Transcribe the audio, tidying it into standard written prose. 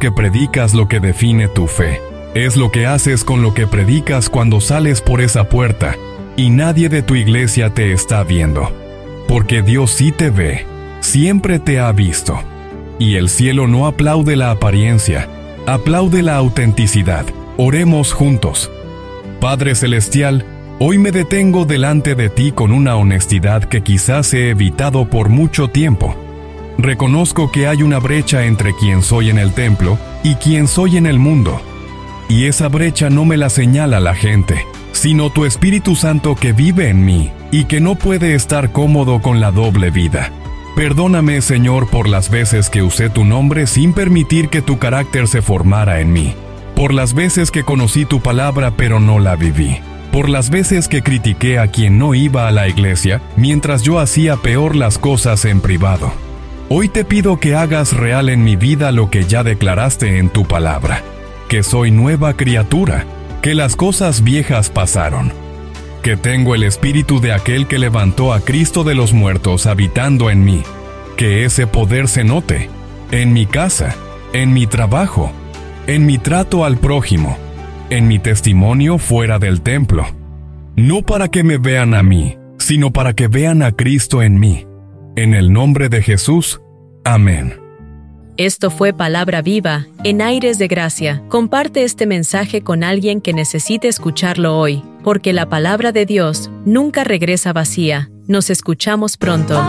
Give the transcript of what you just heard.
que predicas lo que define tu fe. Es lo que haces con lo que predicas cuando sales por esa puerta y nadie de tu iglesia te está viendo. Porque Dios sí te ve, siempre te ha visto. Y el cielo no aplaude la apariencia, aplaude la autenticidad. Oremos juntos. Padre Celestial, hoy me detengo delante de ti con una honestidad que quizás he evitado por mucho tiempo. Reconozco que hay una brecha entre quien soy en el templo y quien soy en el mundo. Y esa brecha no me la señala la gente, sino tu Espíritu Santo que vive en mí y que no puede estar cómodo con la doble vida. Perdóname, Señor, por las veces que usé tu nombre sin permitir que tu carácter se formara en mí. Por las veces que conocí tu palabra pero no la viví. Por las veces que critiqué a quien no iba a la iglesia mientras yo hacía peor las cosas en privado. Hoy te pido que hagas real en mi vida lo que ya declaraste en tu palabra. Que soy nueva criatura, que las cosas viejas pasaron. Que tengo el espíritu de aquel que levantó a Cristo de los muertos habitando en mí. Que ese poder se note, en mi casa, en mi trabajo, en mi trato al prójimo, en mi testimonio fuera del templo. No para que me vean a mí, sino para que vean a Cristo en mí. En el nombre de Jesús, amén. Esto fue Palabra Viva, en Aires de Gracia. Comparte este mensaje con alguien que necesite escucharlo hoy, porque la palabra de Dios nunca regresa vacía. Nos escuchamos pronto.